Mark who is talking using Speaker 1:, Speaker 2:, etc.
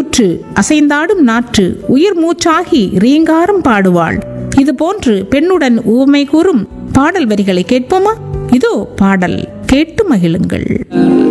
Speaker 1: உற்று அசைந்தாடும் நாற்று உயிர் மூச்சாகி ரீங்காரம் பாடுவாள். இது போன்று பெண்ணுடன் உவமை கூறும் பாடல் வரிகளை கேட்போமா? இதோ பாடல், கேட்டு மகிழுங்கள்.